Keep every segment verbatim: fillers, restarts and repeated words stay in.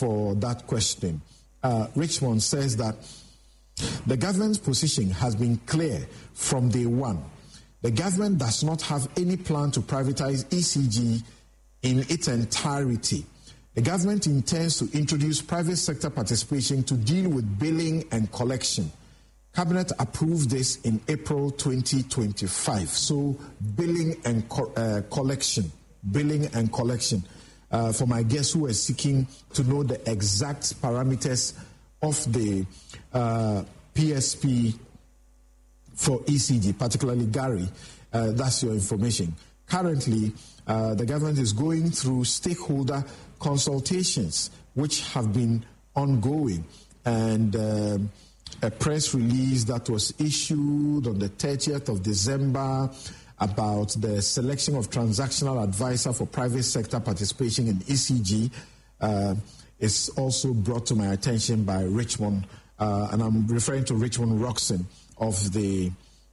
for that question. Uh, Richmond says that the government's position has been clear from day one. The government does not have any plan to privatize E C G in its entirety. The government intends to introduce private sector participation to deal with billing and collection. Cabinet approved this in April twenty twenty-five. So billing and co- uh, collection, billing and collection. Uh, for my guests who are seeking to know the exact parameters of the uh, P S P for E C G, particularly Gary, uh, that's your information. Currently, uh, the government is going through stakeholder consultations, which have been ongoing, and uh, a press release that was issued on the thirtieth of December about the selection of transactional advisor for private sector participation in E C G uh, is also brought to my attention by Richmond, uh, and I'm referring to Richmond Roxon of the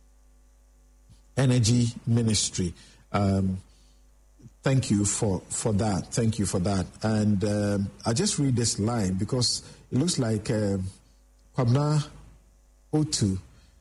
Energy Ministry. Um, thank you for, for that. Thank you for that. And uh, I'll just read this line because it looks like uh, Kwabna Otu,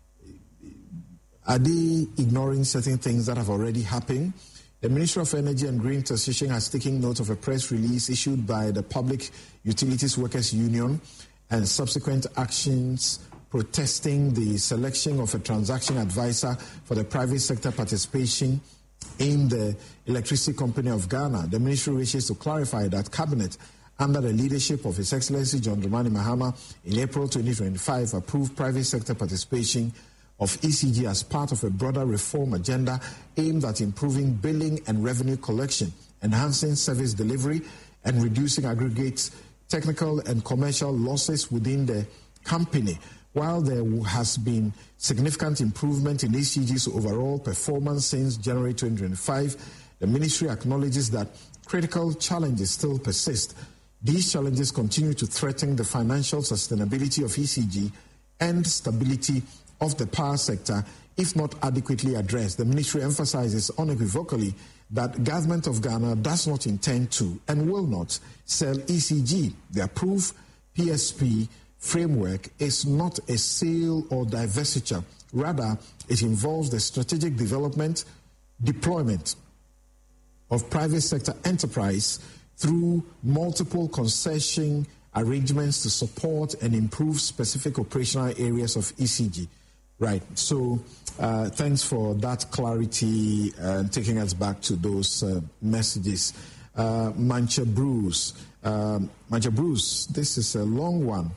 are they ignoring certain things that have already happened? The Ministry of Energy and Green Transition has taken note of a press release issued by the Public Utilities Workers Union and subsequent actions protesting the selection of a transaction advisor for the private sector participation in the Electricity Company of Ghana. The ministry wishes to clarify that Cabinet, under the leadership of His Excellency John Dramani Mahama, in April twenty twenty-five, approved private sector participation of E C G as part of a broader reform agenda aimed at improving billing and revenue collection, enhancing service delivery, and reducing aggregate technical and commercial losses within the company. While there has been significant improvement in E C G's overall performance since January twenty twenty-five, the ministry acknowledges that critical challenges still persist. These challenges continue to threaten the financial sustainability of E C G and stability of the power sector if not adequately addressed. The ministry emphasizes unequivocally that Government of Ghana does not intend to and will not sell E C G. The approved P S P framework is not a sale or divestiture. Rather, it involves the strategic development, deployment of private sector enterprise through multiple concession arrangements to support and improve specific operational areas of E C G. Right. So uh, thanks for that clarity and uh, taking us back to those uh, messages. Uh, Mancha Bruce. Um, Mancha Bruce, this is a long one.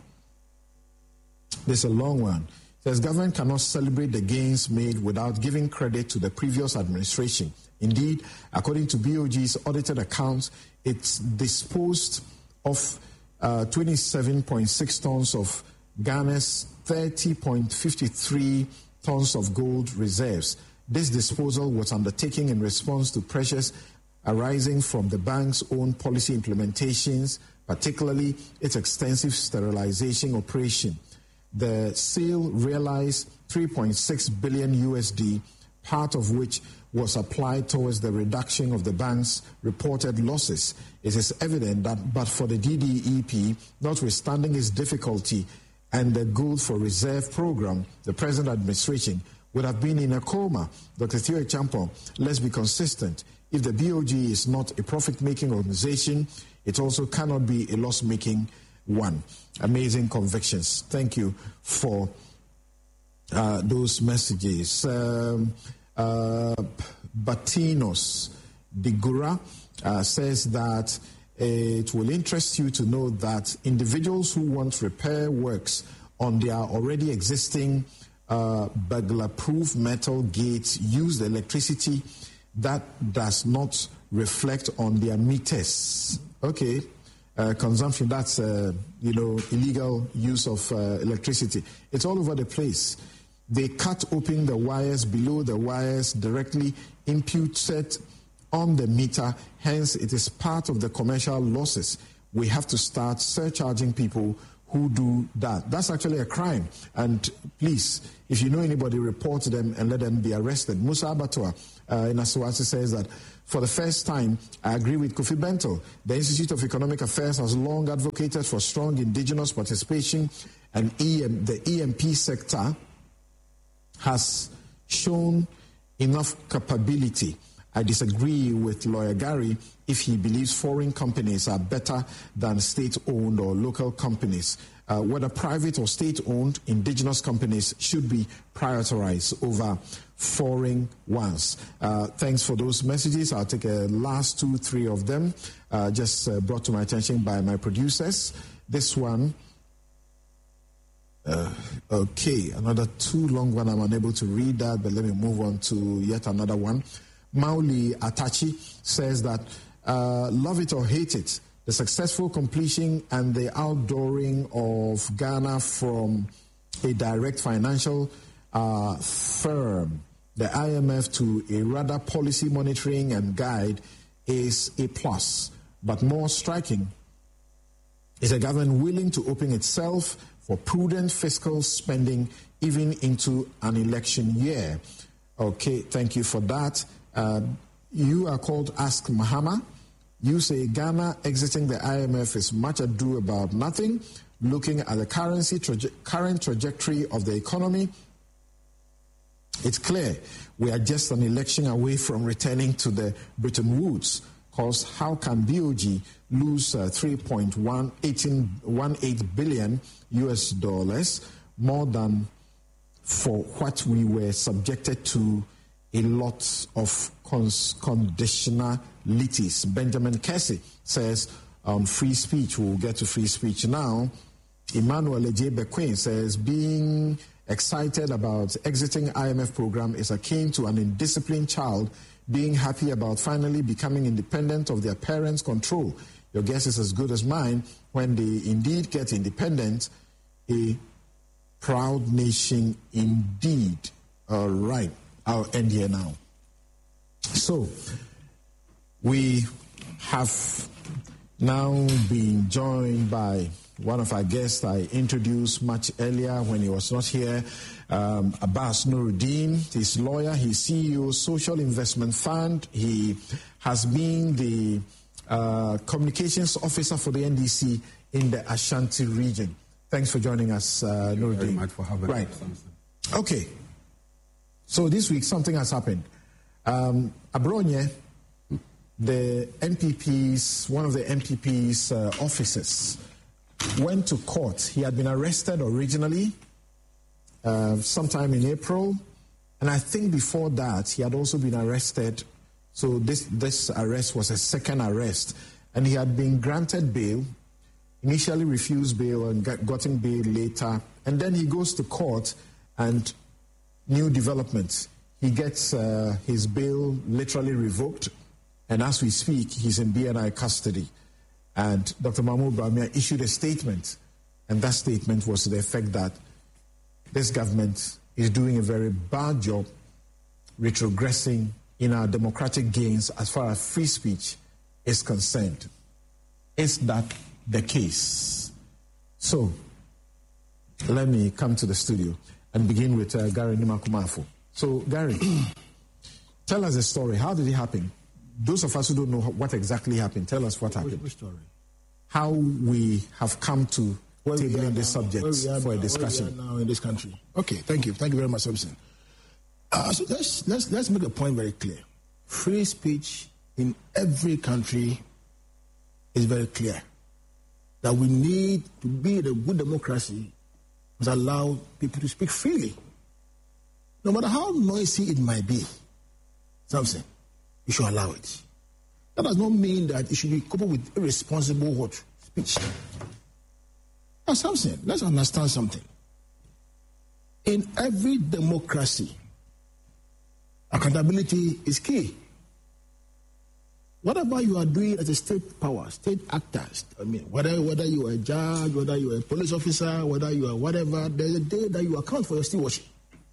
This is a long one. It says government cannot celebrate the gains made without giving credit to the previous administration. Indeed, according to B O G's audited accounts, it's disposed of uh, twenty-seven point six tons of Ghana's thirty point five three tons of gold reserves. This disposal was undertaken in response to pressures arising from the bank's own policy implementations, particularly its extensive sterilization operation. The sale realized three point six billion U S D, part of which was applied towards the reduction of the bank's reported losses. It is evident that but for the D D E P, notwithstanding its difficulty and the Gold for Reserve program, the present administration would have been in a coma. Doctor Theo Champon, let's be consistent. If the B O G is not a profit-making organization, it also cannot be a loss-making one. Amazing convictions. Thank you for uh, those messages. Um, uh, Batinos Digura uh, says that it will interest you to know that individuals who want repair works on their already existing uh, burglar-proof metal gates use the electricity that does not reflect on their meters. Okay. Uh, consumption, that's, uh, you know, illegal use of uh, electricity. It's all over the place. They cut open the wires below the wires directly imputed on the meter. Hence, it is part of the commercial losses. We have to start surcharging people who do that. That's actually a crime. And please, if you know anybody, report them and let them be arrested. Musa Abatua uh, in Asawasi says that, for the first time, I agree with Kofi Bento. The Institute of Economic Affairs has long advocated for strong indigenous participation, and E M, the E M P sector has shown enough capability. I disagree with Lawyer Gary if he believes foreign companies are better than state-owned or local companies. Uh, whether private or state-owned, indigenous companies should be prioritized over foreign ones. Uh, thanks for those messages. I'll take a last two, three of them, uh, just uh, brought to my attention by my producers. This one, uh, okay, another too long one. I'm unable to read that, but let me move on to yet another one. Mauli Atachi says that, uh, love it or hate it, the successful completion and the outdooring of Ghana from a direct financial uh, firm, the I M F, to a rather policy monitoring and guide is a plus. But more striking is a government willing to open itself for prudent fiscal spending even into an election year. Okay, thank you for that. Uh, you are called Ask Mahama. You say Ghana exiting the I M F is much ado about nothing. Looking at the currency traje- current trajectory of the economy, it's clear we are just an election away from returning to the Bretton Woods. Because how can B O G lose uh, three point one eight billion U S dollars, more than for what we were subjected to a lot of cons- conditionalities? Benjamin Kessie says on um, free speech, we'll get to free speech now. Emmanuel Ejebe Queen says being excited about exiting I M F program is akin to an indisciplined child being happy about finally becoming independent of their parents' control. Your guess is as good as mine. When they indeed get independent, a proud nation indeed. All right. I'll end here now. So, we have now been joined by one of our guests I introduced much earlier when he was not here, um, Abbas Nuruddin. He's a lawyer, he's C E O, Social Investment Fund. He has been the uh, communications officer for the N D C in the Ashanti region. Thanks for joining us, uh, Thank you Nuruddin. very much for having right. us. Okay. So this week, something has happened. Um, Abronye, the N P P's, one of the N P P's uh, officers, went to court. He had been arrested originally uh, sometime in April. And I think before that, he had also been arrested. So this, this arrest was a second arrest. And he had been granted bail, initially refused bail and got, gotten bail later. And then he goes to court and new developments. He gets uh, his bail literally revoked, and as we speak, he's in B N I custody. And Doctor Mahmoud Bawumia issued a statement, and that statement was to the effect that this government is doing a very bad job retrogressing in our democratic gains as far as free speech is concerned. Is that the case? So, let me come to the studio and begin with uh, Gary Nimakumafo. So, Gary, tell us the story. How did it happen? Those of us who don't know what exactly happened, tell us what happened. Which story? How we have come to Where tabling this now, subject for now, a discussion. Where we are now in this country. Okay, thank you. Thank you very much, Samson. Uh, so let's, let's, let's make a point very clear. Free speech in every country is very clear. That we need to be a good democracy must allow people to speak freely. No matter how noisy it might be, something, you should allow it. That does not mean that it should be coupled with irresponsible what? Speech. Now, something, let's understand something. In every democracy, accountability is key. Whatever you are doing as a state power, state actors, I mean, whether whether you are a judge, whether you are a police officer, whether you are whatever, there's a day that you account for your stewardship.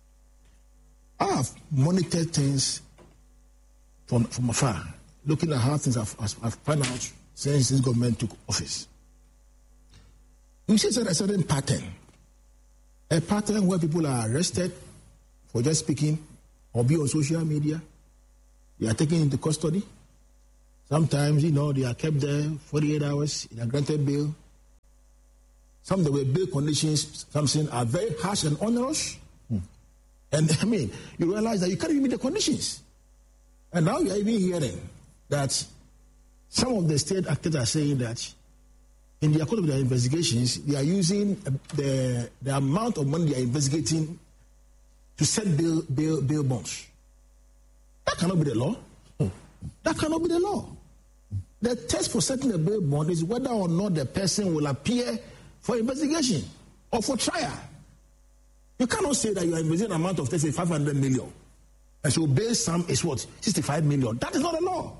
I have monitored things from, from afar, looking at how things have, have, have panned out since this government took office. You see a certain pattern. A pattern where people are arrested for just speaking or be on social media. They are taken into custody. Sometimes, you know, they are kept there forty-eight hours. They are granted bail. Some of the bail conditions, something are very harsh and onerous. Hmm. And I mean, you realize that you can't even meet the conditions. And now you are even hearing that some of the state actors are saying that in the course of their investigations, they are using the, the amount of money they are investigating to set bail, bail, bail bonds. That cannot be the law. Hmm. That cannot be the law. The test for setting a bail bond is whether or not the person will appear for investigation or for trial. You cannot say that you are investigating an amount of, let's say, five hundred million. And so bail sum is what? sixty-five million. That is not the law.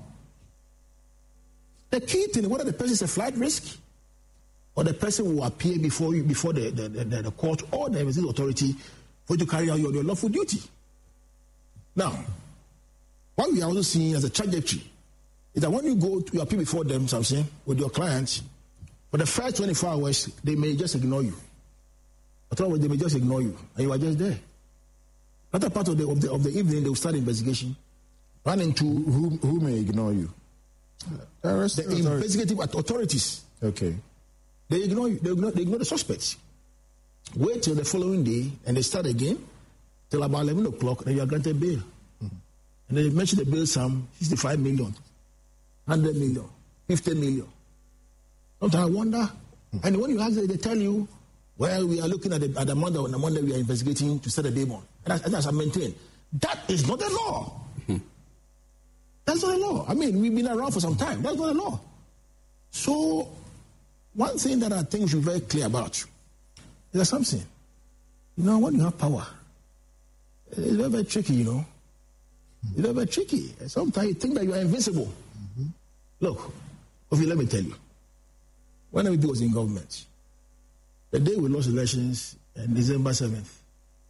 The key thing is whether the person is a flight risk or the person will appear before you, before the, the, the, the court or the investigating authority for you to carry out your, your lawful duty. Now, what we are also seeing as a trajectory is that when you go to appear before them, something with your clients, for the first twenty-four hours, they may just ignore you. Otherwise, they may just ignore you, and you are just there. Another part of the, of the, of the evening, they will start the investigation, run into who, who may ignore you? Uh, the investigative authorities. Okay. They ignore you. They ignore, they ignore the suspects. Wait till the following day, and they start again till about eleven o'clock, and you are granted bail. Mm-hmm. And then they mention the bail sum, sixty-five million, one hundred million, fifty million. Sometimes I wonder, mm-hmm. and when you ask them, they tell you, well, we are looking at the, at the amount that, the amount that we are investigating to set a bail bond. And as, as I maintain, that is not the law. Mm-hmm. That's not the law. I mean, we've been around for some time. That's not the law. So, one thing that I think we should be very clear about is that something, you know, when you have power, it's very, very tricky, you know. It's very, very tricky. Sometimes you think that you are invincible. Mm-hmm. Look, okay, let me tell you. When I was in government, the day we lost elections, on December seventh,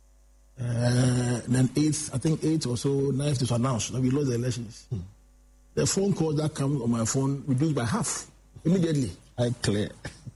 uh, then eighth, I think eighth or so, ninth to announce that we lost the elections. Hmm. The phone calls that come on my phone reduced by half immediately. I clear.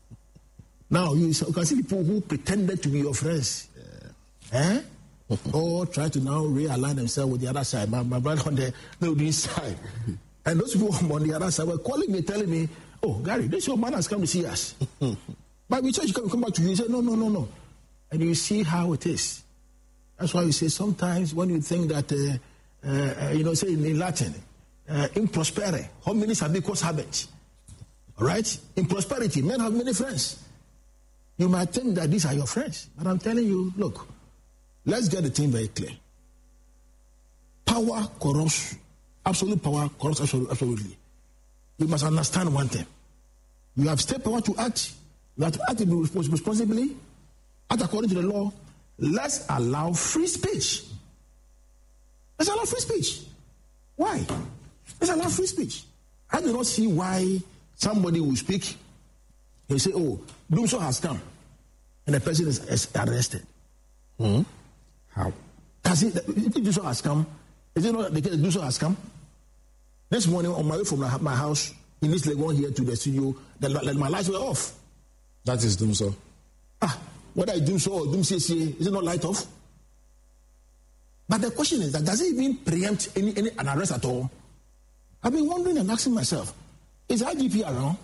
Now you, you can see people who pretended to be your friends, yeah. eh? or try to now realign themselves with the other side. My, my brother on the this side, and those people on the other side were calling me, telling me, "Oh, Gary, this your man has come to see us." But we church come come back to you. You say, "No, no, no, no," and you see how it is. That's why we say sometimes when you think that, uh, uh, you know, say in Latin, uh, in prosperity, hominis habicus habet. All right? In prosperity, men have many friends. You might think that these are your friends. But I'm telling you, look, let's get the thing very clear. Power corrupts. Absolute power corrupts absolutely. You must understand one thing. You have state power to act. You have to act responsibly, act according to the law. Let's allow free speech. Let's allow free speech. Why? Let's allow free speech. I do not see why somebody will speak. He'll say, "Oh, Doomso has come," and the person is, is arrested. Hmm? How? Has it? Doomso has come. Is it not the case? Doomso has come. This morning, on my way from my house in this Legon here to the studio, the, like, my lights were off. That is Doomso. Ah, whether I Doomso or Doomso, is it not light off? But the question is that does it even preempt any, any an arrest at all? I've been wondering and asking myself, is I G P around?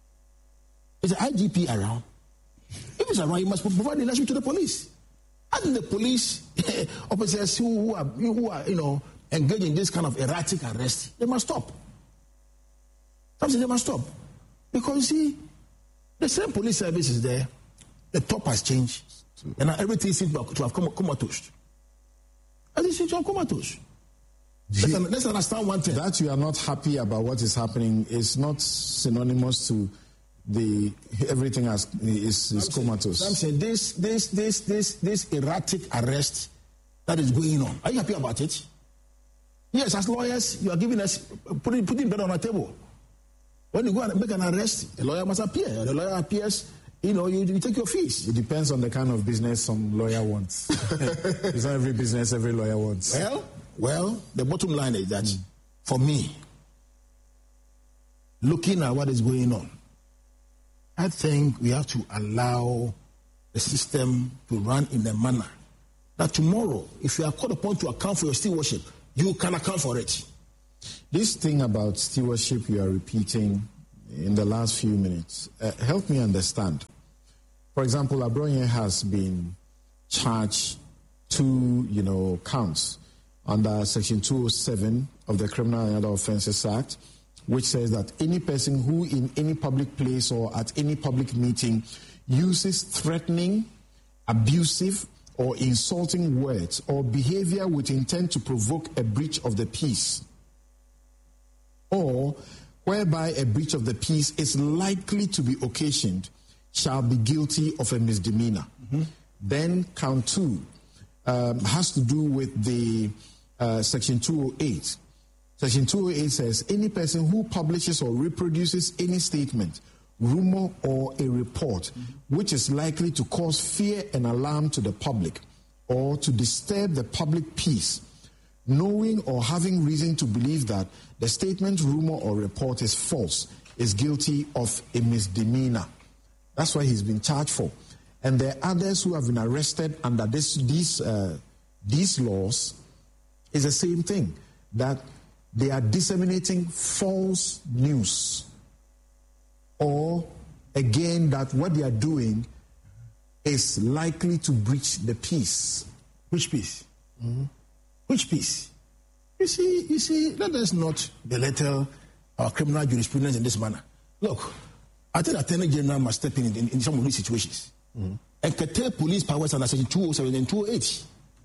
Is the I G P around? If it's around, you must provide the leadership to the police. And the police officers who are, who are, you know, engaged in this kind of erratic arrest, they must stop. Something they must stop. Because you see, the same police service is there, the top has changed, and now everything seems to have come comatose. Everything seems to have comatose. Let's, let's understand one thing. That you are not happy about what is happening is not synonymous to the everything has, is, is I'm comatose. Saying, I'm saying this, this, this, this, this erratic arrest that is going on. Are you happy about it? Yes, as lawyers, you are giving us putting putting bread on our table. When you go and make an arrest, a lawyer must appear. The lawyer appears, you know, you, you take your fees. It depends on the kind of business some lawyer wants. It's not every business every lawyer wants. Well, well, the bottom line is that mm. for me, looking at what is going on, I think we have to allow the system to run in a manner that tomorrow, if you are called upon to account for your stewardship, you can account for it. This thing about stewardship you are repeating in the last few minutes, uh, help me understand. For example, Abroye has been charged two, you know, counts under Section two oh seven of the Criminal and Other Offences Act, which says that any person who in any public place or at any public meeting uses threatening, abusive, or insulting words or behavior with intent to provoke a breach of the peace, or whereby a breach of the peace is likely to be occasioned, shall be guilty of a misdemeanor. Mm-hmm. Then count two um, has to do with the uh, Section two oh eight. Section two oh eight says, any person who publishes or reproduces any statement, rumor, or a report mm-hmm. which is likely to cause fear and alarm to the public or to disturb the public peace, knowing or having reason to believe that the statement, rumor, or report is false, is guilty of a misdemeanor. That's what he's been charged for. And there are others who have been arrested under this, these, uh, these laws. Is the same thing, that they are disseminating false news, or again that what they are doing is likely to breach the peace. Which peace? Mm-hmm. Which peace? You see, you see, let us not belittle our criminal jurisprudence in this manner. Look, I think the Attorney General must step in in, in some of these situations mm-hmm. and curtail police powers under Section two oh seven and two oh eight.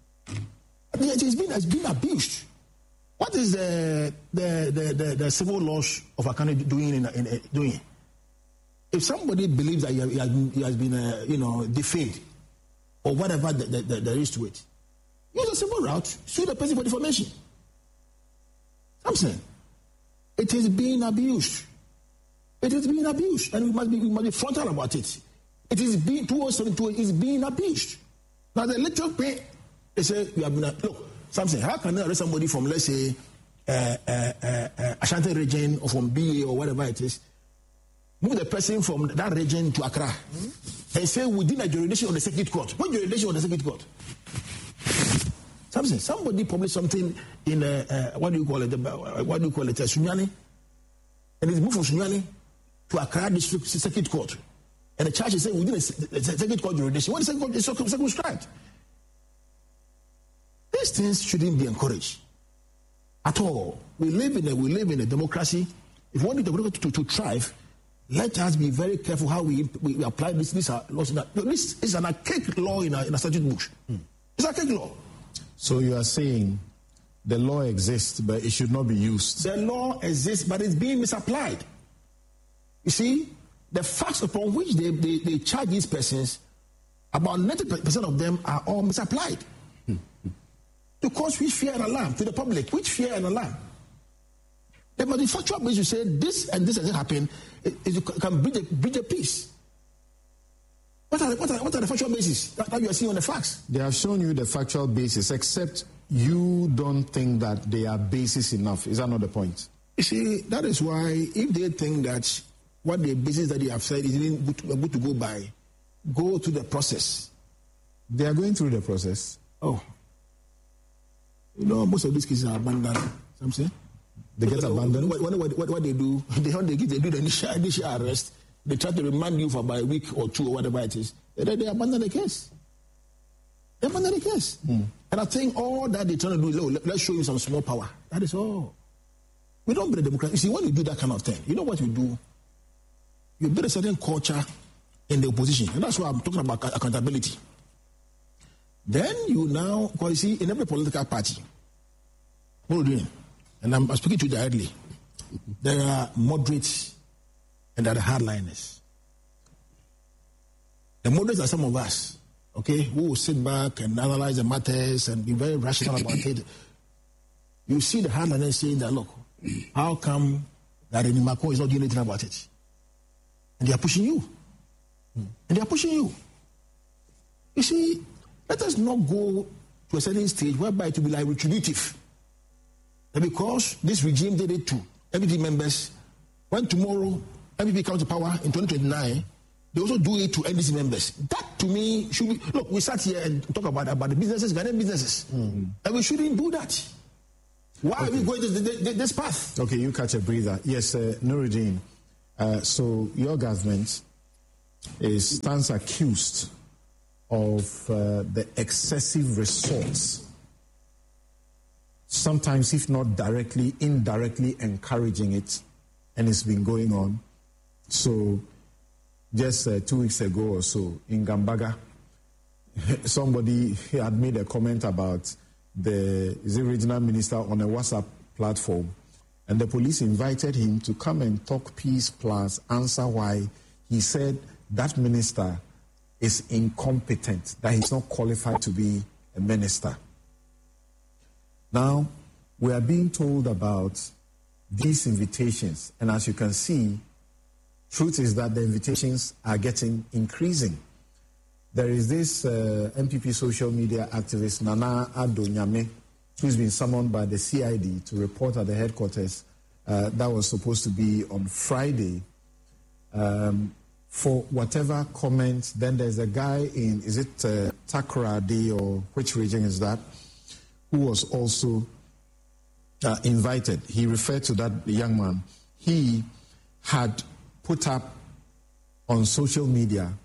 It has been, has been abused. What is the the, the, the, the civil laws of our country doing? In, in, in, doing? If somebody believes that he has, he has been, he has been uh, you know, defamed or whatever the, the, the, there is to it, use a civil route, sue the person for defamation. I'm saying it is being abused. It is being abused, and we must be we must be frontal about it. It is being two oh seven two is being abused. Now the little pay. They say, you have been, look, something, how can I arrest somebody from, let's say, uh, uh, uh, uh, Ashanti region or from B A or whatever it is, move the person from that region to Accra mm-hmm. and say within a jurisdiction of the circuit court. What jurisdiction of the circuit court? Something, somebody published something in, uh, uh, what do you call it, uh, what do you call it, uh, Sunyani, and it's moved from Sunyani to Accra district circuit court. And the charge is saying within a circuit court jurisdiction. What is circuit court? It's circumscribed. These things shouldn't be encouraged at all. We live in a we live in a democracy. If we want the democracy to, to, to thrive, let us be very careful how we, we, we apply this. These are laws. This is an archaic law in a, in a statute book. Hmm. It's an archaic law. So you are saying the law exists, but it should not be used. The law exists, but it's being misapplied. You see, the facts upon which they, they, they charge these persons, about ninety percent of them are all misapplied. To cause which fear and alarm to the public, which fear and alarm. There must be factual basis to say this and this has happened, it, it can breach the, breach the peace. What are, what, are, what are the factual basis that, that you are seeing on the facts? They have shown you the factual basis, except you don't think that they are basis enough. Is that not the point? You see, that is why if they think that what the basis that they have said is good to, good to go by, go to the process. They are going through the process. Oh. You know, most of these cases are abandoned. I'm saying they get abandoned. What, what, what, what they do, they, they, get, they do the initial, initial arrest. They try to remand you for about a week or two or whatever it is. They, they abandon the case. They abandon the case. Mm. And I think all that they're trying to do is, let's show you some small power. That is all. We don't build a democracy. You see, when you do that kind of thing, you know what you do? You build a certain culture in the opposition. And that's why I'm talking about accountability. Then you now, because you see, in every political party, what are you doing? And I'm speaking to you directly. There are moderates and there are hardliners. The moderates are some of us, okay, who will sit back and analyze the matters and be very rational about it. You see the hardliners saying that, look, how come that Nimako is not doing anything about it? And they are pushing you. And they are pushing you. You see, let us not go to a certain stage whereby it will be like retributive. And because this regime did it to M P P members, when tomorrow M P P comes to power in twenty twenty-nine, they also do it to N D C members. That to me should be, look, we sat here and talk about, about the businesses, Ghanaian businesses, mm-hmm. and we shouldn't do that. Why okay. are we going to this, this path? Okay, you catch a breather. Yes, uh, Nuruddin, uh, so your government is stands accused of uh, the excessive resorts, sometimes if not directly, indirectly encouraging it, and it's been going on. So just uh, two weeks ago or so in Gambaga, somebody had made a comment about the, the regional minister on a WhatsApp platform, and the police invited him to come and talk peace plus answer why he said that minister is incompetent, that he's not qualified to be a minister. Now, we are being told about these invitations, and as you can see, truth is that the invitations are getting increasing. There is this uh, M P P social media activist, Nana Adonyame, who's been summoned by the C I D to report at the headquarters. Uh, that was supposed to be on Friday. Um, for whatever comments, then there's a guy in, is it uh, Takoradi or which region is that, who was also uh, invited. He referred to that young man. He had put up on social media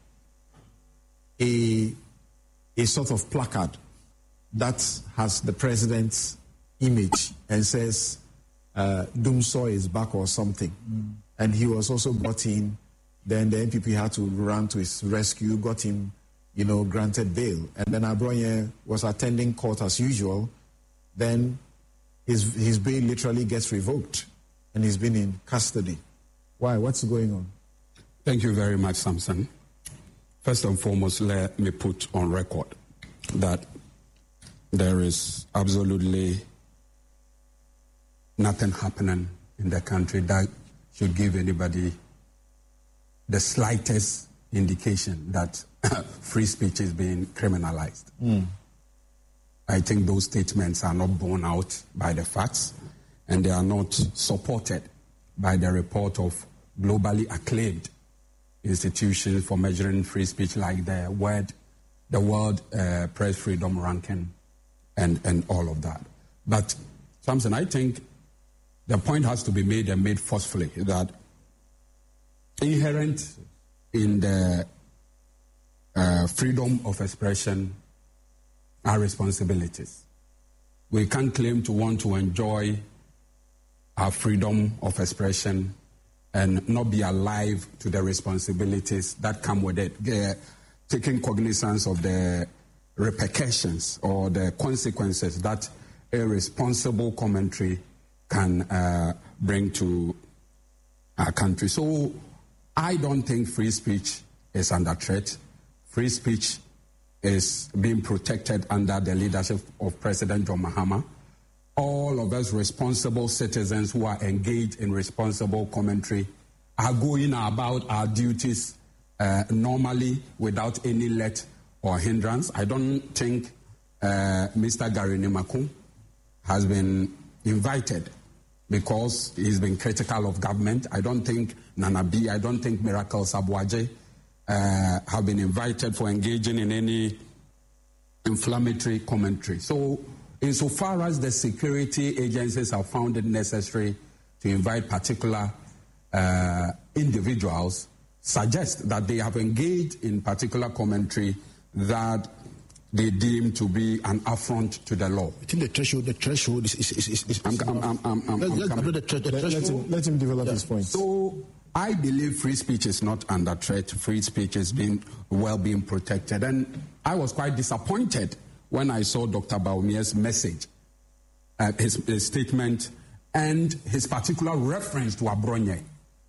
a, a sort of placard that has the president's image and says, uh, Doomsaw is back or something. Mm. And he was also brought in. Then the N P P had to run to his rescue, got him, you know, granted bail. And then Abronye was attending court as usual. Then his, his bail literally gets revoked and he's been in custody. Why? What's going on? Thank you very much, Samson. First and foremost, let me put on record that there is absolutely nothing happening in the country that should give anybody the slightest indication that free speech is being criminalized. Mm. I think those statements are not borne out by the facts, and they are not supported by the report of globally acclaimed institutions for measuring free speech like the Word, the World uh, Press Freedom Ranking, and, and all of that. But, Samson, I think the point has to be made and made forcefully that inherent in the uh, freedom of expression are responsibilities. We can't claim to want to enjoy our freedom of expression and not be alive to the responsibilities that come with it. Uh, taking cognizance of the repercussions or the consequences that a responsible commentary can uh, bring to our country. So I don't think free speech is under threat. Free speech is being protected under the leadership of President John Mahama. All of us responsible citizens who are engaged in responsible commentary are going about our duties uh, normally without any let or hindrance. I don't think uh, Mister Gary Nimakun has been invited because he's been critical of government. I don't think Nana B, I don't think Miracle Sabwaje uh, have been invited for engaging in any inflammatory commentary. So, insofar as the security agencies have found it necessary to invite particular uh, individuals, suggest that they have engaged in particular commentary that they deem to be an affront to the law. I think the threshold, the threshold is... is, is, is I'm, I'm, I'm, I'm, I'm, let's, I'm let's the, the let, let, him, let him develop yeah. his point. So, I believe free speech is not under threat. Free speech is being well being protected. And I was quite disappointed when I saw Doctor Bawumia's message, uh, his, his statement, and his particular reference to Abronye.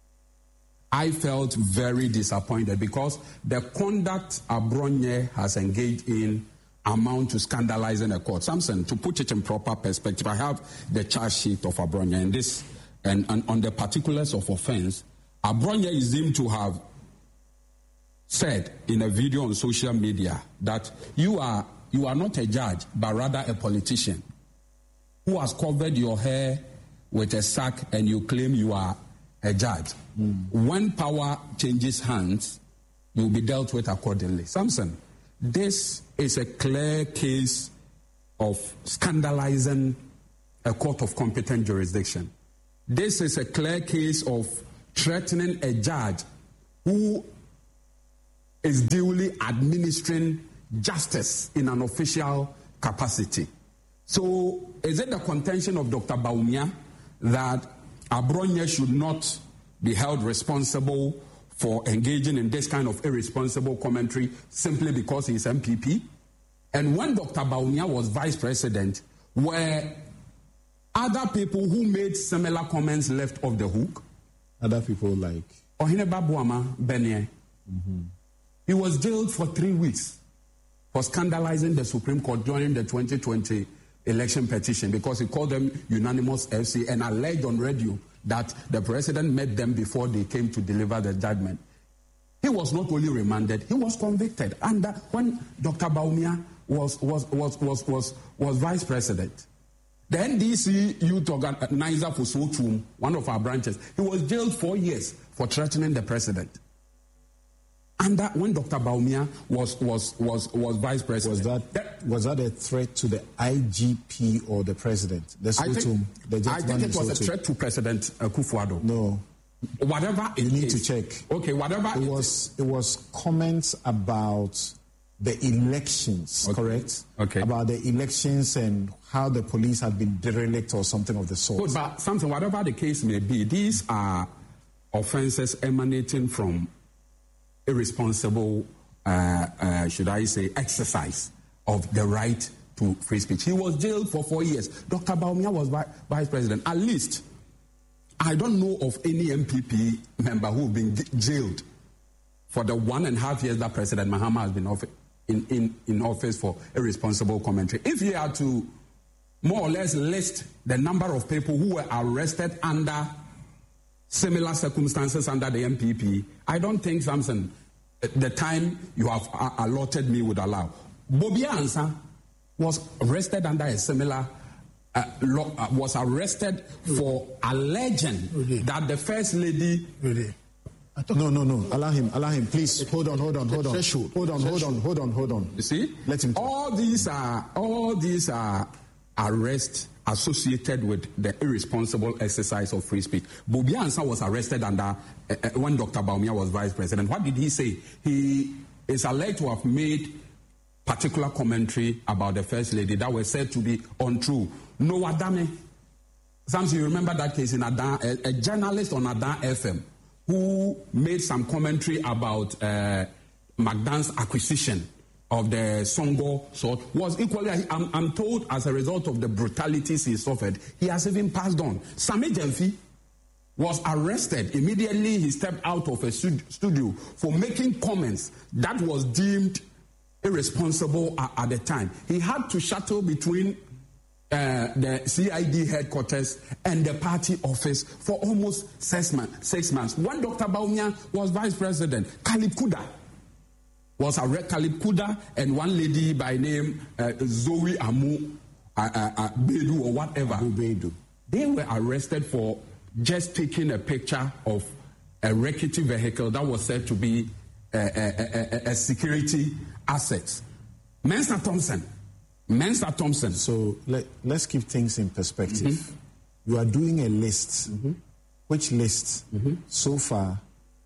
I felt very disappointed because the conduct Abronye has engaged in amount to scandalizing a court. Samson, to put it in proper perspective, I have the charge sheet of Abronye, and this, and, and on the particulars of offense, Abronye is deemed to have said in a video on social media that you are you are not a judge, but rather a politician who has covered your hair with a sack and you claim you are a judge. Mm. When power changes hands, will be dealt with accordingly. Samson, this is a clear case of scandalizing a court of competent jurisdiction. This is a clear case of threatening a judge who is duly administering justice in an official capacity. So, is it the contention of Doctor Bawumia that Abronye should not be held responsible for engaging in this kind of irresponsible commentary simply because he is M P P? And when Doctor Bawumia was vice president, were other people who made similar comments left off the hook? Other people like? Ohineba Boama Benye. Mm-hmm. He was jailed for three weeks for scandalizing the Supreme Court during the twenty twenty election petition because he called them unanimous F C and alleged on radio that the president met them before they came to deliver the judgment. He was not only remanded, he was convicted. And that when Doctor Bawumia was, was, was, was, was, was vice president, the N D C youth organizer for Sochum, one of our branches, he was jailed four years for threatening the president. And that when Doctor Bawumia was was was was vice president, was that was that a threat to the I G P or the president? The I think, the I think it was a threat to President uh, Kufuor. No, whatever it you need is, to check. Okay, whatever it, it was, is. it was comments about the elections, okay. correct? Okay. About the elections and how the police had been derelict or something of the sort. Good, but something, whatever the case may be, these are offenses emanating from irresponsible, uh, uh, should I say, exercise of the right to free speech. He was jailed for four years. Doctor Bawumia was vi- vice president. At least, I don't know of any M P P member who has been g- jailed for the one and a half years that President Mahama has been off- in, in, in office for irresponsible commentary. If you are to more or less list the number of people who were arrested under similar circumstances under the M P P, I don't think, Samson, the time you have allotted me would allow. Bobia Ansah was arrested under a similar uh, law, uh, was arrested for alleging really? that the First Lady... Really? No, no, no. Allow him, allow him. Please, hold on, hold on, hold on. Hold on, hold on, hold on, hold on. You see? Let him talk. All these are, all these are arrests associated with the irresponsible exercise of free speech. Bobia Ansah was arrested under uh, uh, when Doctor Bawumia was vice president. What did he say? He is alleged to have made particular commentary about the First Lady that were said to be untrue. Noah Dame, Samson, you remember that case in Adan, a, a journalist on Adan F M who made some commentary about uh, McDonald's acquisition of the Songo sort was equally, I'm, I'm told, as a result of the brutalities he suffered, he has even passed on. Sammy Jemfi was arrested. Immediately he stepped out of a studio for making comments that was deemed irresponsible at, at the time. He had to shuttle between uh, the C I D headquarters and the party office for almost six, month, six months. When Doctor Bawumia was vice president, Kalib Kuda was a Kalib Kuda and one lady by name uh, Zoe Amu uh, uh, uh, Bedu or whatever. Bedu. They were arrested for just taking a picture of a rickety vehicle that was said to be a, a, a, a security asset. Mensa Thompson. Mensa Thompson. So let, let's keep things in perspective. Mm-hmm. You are doing a list. Mm-hmm. Which list? Mm-hmm. So far,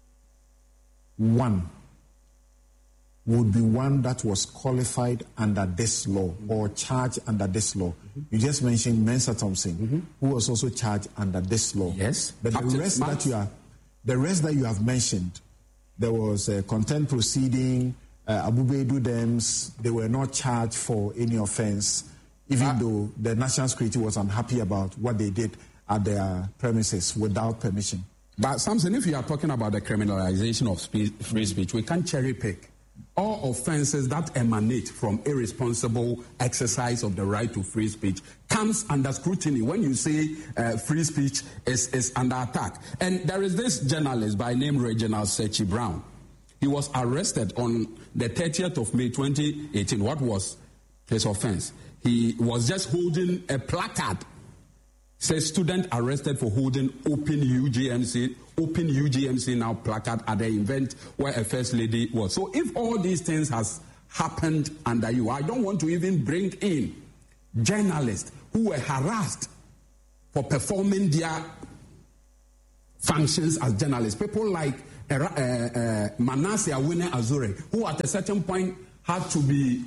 one would be one that was qualified under this law mm-hmm. or charged under this law. Mm-hmm. You just mentioned Mensa Thompson, mm-hmm. who was also charged under this law. Yes. But the rest that you are, the rest that you have mentioned, there was a contempt proceeding, uh, Abu Bedu Dems, they were not charged for any offense, even uh, though the national security was unhappy about what they did at their premises without permission. But Samson, if you are talking about the criminalization of speech, free speech, we can't cherry pick. All offenses that emanate from irresponsible exercise of the right to free speech comes under scrutiny when you say uh, free speech is, is under attack. And there is this journalist by name Reginald Sechi Brown. He was arrested on the thirtieth of May twenty eighteen. What was his offense? He was just holding a placard says student arrested for holding open U G M C, open U G M C now placard at the event where a first lady was. So if all these things has happened under you, I don't want to even bring in journalists who were harassed for performing their functions as journalists. People like uh, uh, Manasseh Awene Azure, who at a certain point had to be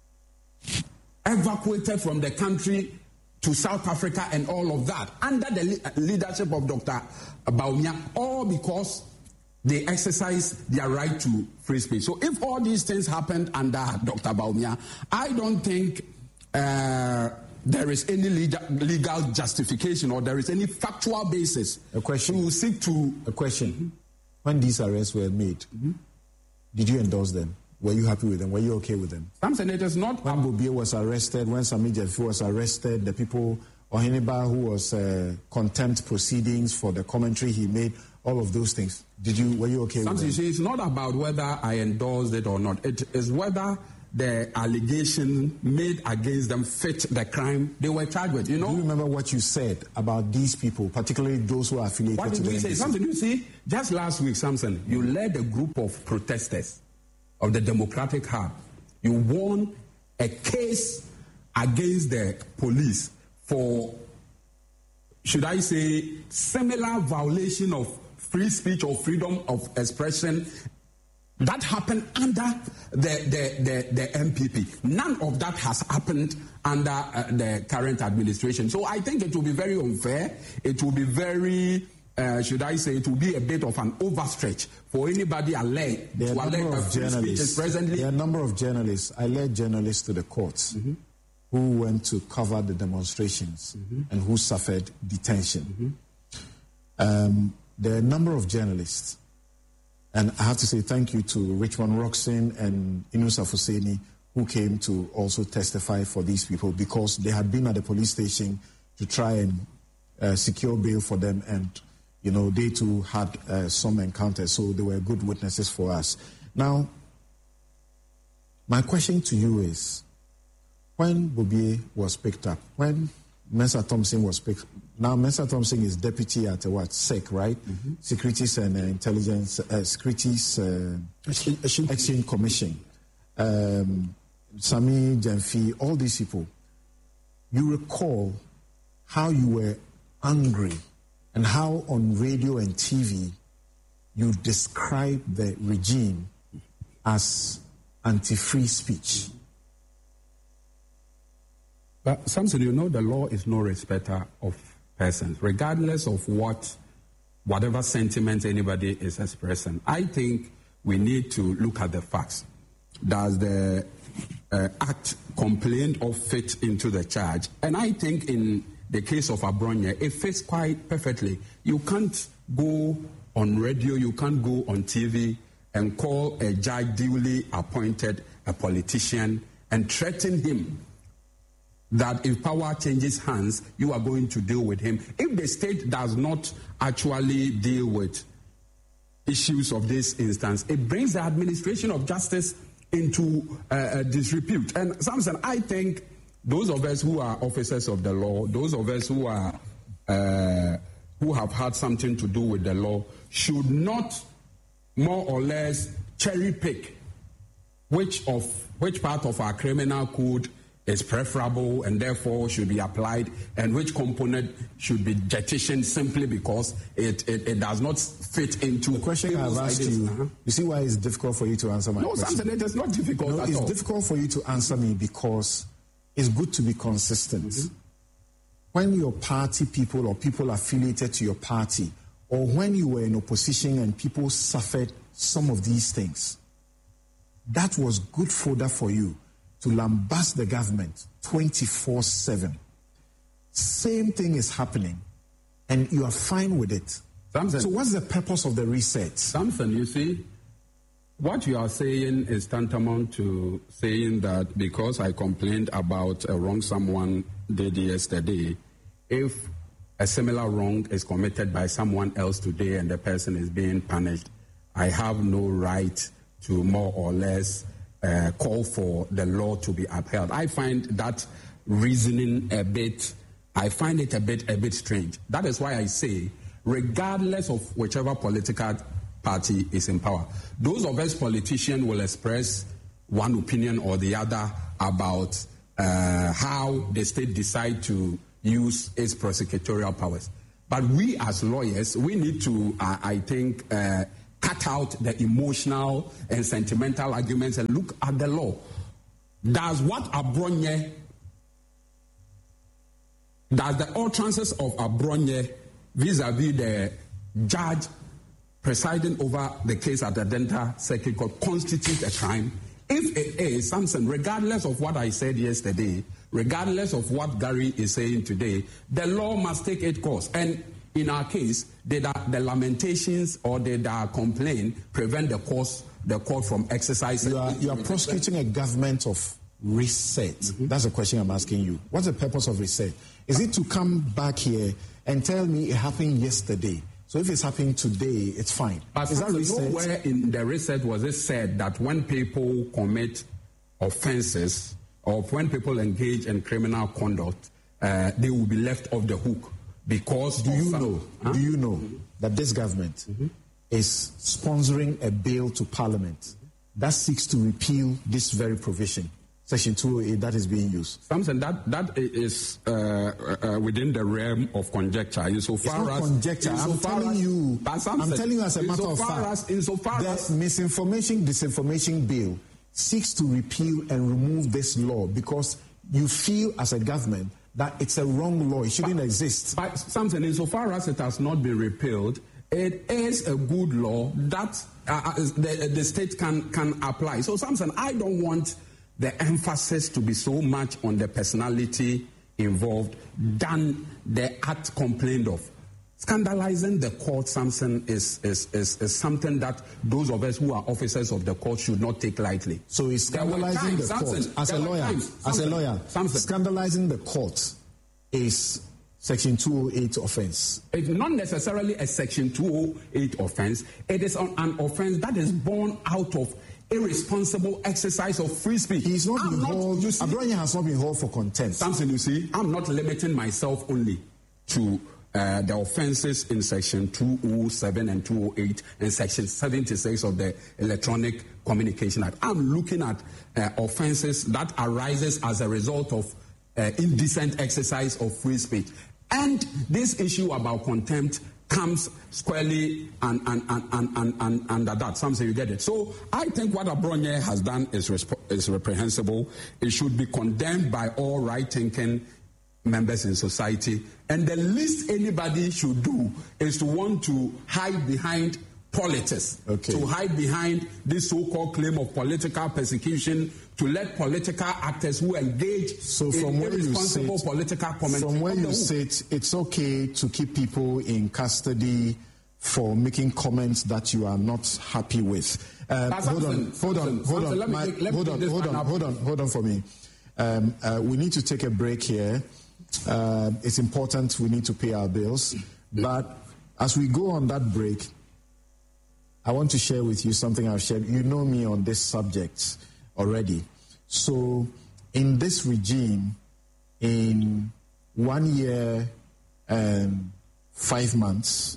evacuated from the country to South Africa and all of that, under the le- leadership of Doctor Bawumia, all because they exercise their right to free speech. So if all these things happened under Doctor Bawumia, I don't think uh, there is any legal, legal justification or there is any factual basis a question. to seek to... A question. Mm-hmm. When these arrests were made, mm-hmm. did you endorse them? Were you happy with them? Were you okay with them? Some senators not. When Bobie was arrested, when Sami Gyamfi was arrested, the people, Ohiniba, who was uh, contempt proceedings for the commentary he made, all of those things. Did you? Were you okay Some with them? You see, it's not about whether I endorsed it or not. It is whether the allegation made against them fit the crime they were charged with. You know. Do you remember what you said about these people, particularly those who are affiliated what to did the we say? Samson, you see, just last week, Samson, you led a group of protesters of the Democratic Hub. You won a case against the police for, should I say, similar violation of free speech or freedom of expression that happened under the, the, the, the M P P. None of that has happened under uh, the current administration. So I think it will be very unfair. It will be very... Uh, should I say, it will be a bit of an overstretch for anybody alleged to allege that free speech is presently. There are a number of journalists. I led journalists to the courts mm-hmm. who went to cover the demonstrations mm-hmm. and who suffered detention. Mm-hmm. Um, there are a number of journalists, and I have to say thank you to Richmond Roxon and Inus Afuseni, who came to also testify for these people because they had been at the police station to try and uh, secure bail for them, and you know, they too had uh, some encounters, so they were good witnesses for us. Now, my question to you is, when Bobie was picked up, when Mensa Thompson was picked up, now Mensa Thompson is deputy at uh, what, S E C, right? Mm-hmm. Securities and uh, Intelligence, uh, Securities uh, Exchange, Exchange Commission, um, Sami Gyamfi, all these people. You recall how you were angry and how on radio and T V you describe the regime as anti-free speech. But Samson, you know the law is no respecter of persons, regardless of what, whatever sentiment anybody is expressing. I think we need to look at the facts. Does the uh, act complained of fit into the charge? And I think in the case of Abronya, it fits quite perfectly. You can't go on radio, you can't go on T V and call a judge duly appointed a politician and threaten him that if power changes hands, you are going to deal with him. If the state does not actually deal with issues of this instance, it brings the administration of justice into uh, disrepute. And Samson, I think those of us who are officers of the law, those of us who are uh, who have had something to do with the law, should not more or less cherry pick which of which part of our criminal code is preferable and therefore should be applied, and which component should be jettisoned simply because it, it, it does not fit into the question I've asked you. Uh-huh. You see why it's difficult for you to answer my no, question? No, it is not difficult no, at it's all. It's difficult for you to answer me because it's good to be consistent. Mm-hmm. When your party people or people affiliated to your party, or when you were in opposition and people suffered some of these things, that was good fodder for you to lambast the government twenty-four seven. Same thing is happening, and you are fine with it. Samson, so what's the purpose of the reset? Samson, you see, what you are saying is tantamount to saying that because I complained about a wrong someone did yesterday, if a similar wrong is committed by someone else today and the person is being punished, I have no right to more or less uh, call for the law to be upheld. I find that reasoning a bit I find it a bit a bit strange. That is why I say, regardless of whichever political party is in power, those of us politicians will express one opinion or the other about uh, how the state decide to use its prosecutorial powers. But we as lawyers, we need to, uh, I think, uh, cut out the emotional and sentimental arguments and look at the law. Does what Abronye, does the utterances of Abronye vis-a-vis the judge presiding over the case at the Delta Circuit Court constitute a crime? If it is, Samson, regardless of what I said yesterday, regardless of what Gary is saying today, the law must take its course. And in our case, did the lamentations or did our complaint prevent the course, the court from exercising? You are, you are prosecuting a government of reset. Mm-hmm. That's the question I'm asking you. What's the purpose of reset? Is it to come back here and tell me it happened yesterday? So if it's happening today, it's fine. But is that reset? Nowhere in the reset was it said that when people commit offenses or when people engage in criminal conduct, uh, they will be left off the hook because do you some, know? Huh? Do you know mm-hmm. that this government mm-hmm. is sponsoring a bill to Parliament that seeks to repeal this very provision? Section two oh eight that is being used. Samson, that that is uh, uh, within the realm of conjecture. Insofar it's not as conjecture, I'm telling as, you. Samson, I'm telling you as a matter of fact. As, insofar the as misinformation, disinformation bill seeks to repeal and remove this law because you feel as a government that it's a wrong law. It shouldn't but, exist. But Samson, insofar as it has not been repealed, it is a good law that uh, the, the state can can apply. So, Samson, I don't want the emphasis to be so much on the personality involved than the act complained of. Scandalizing the court, Samson, is, is, is, is something that those of us who are officers of the court should not take lightly. So it's scandalizing the court. As a lawyer, as a lawyer, scandalizing the court is Section two oh eight offense. It's not necessarily a Section two oh eight offense. It is an, an offense that is born out of irresponsible exercise of free speech. He's not I'm been hauled. Abronye has not been hauled for contempt. Samson, you see, I'm not limiting myself only to uh, the offenses in Section two oh seven and two oh eight and Section seventy-six of the Electronic Communication Act. I'm looking at uh, offenses that arises as a result of uh, indecent exercise of free speech. And this issue about contempt comes squarely and, and, and, and, and, and under that. Some say you get it. So I think what Abronye has done is, resp- is reprehensible. It should be condemned by all right-thinking members in society. And the least anybody should do is to want to hide behind politics, okay. to hide behind this so-called claim of political persecution, to let political actors who engage so from in where irresponsible you sit, political commentary. From where you sit, it's okay to keep people in custody for making comments that you are not happy with. Um, hold on, hold on, hold on, hold on, hold on, hold on, hold on for me. Um, uh, we need to take a break here. Uh, it's important. We need to pay our bills. But as we go on that break, I want to share with you something I've shared. You know me on this subject already. So in this regime, in one year and five months,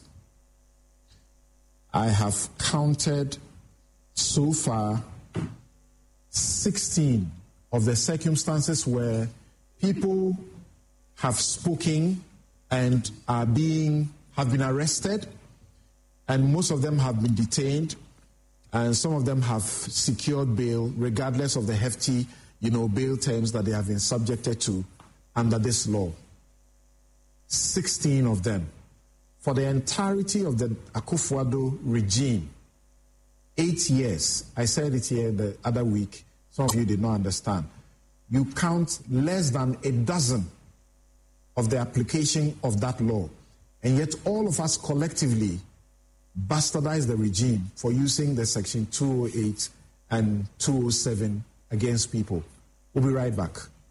I have counted so far sixteen of the circumstances where people have spoken and are being have been arrested, and most of them have been detained, and some of them have secured bail, regardless of the hefty, you know, bail terms that they have been subjected to under this law. Sixteen of them. For the entirety of the Akufo-Addo regime, eight years. I said it here the other week. Some of you did not understand. You count less than a dozen of the application of that law, and yet all of us collectively bastardize the regime for using the Section two oh eight and two oh seven against people. We'll be right back.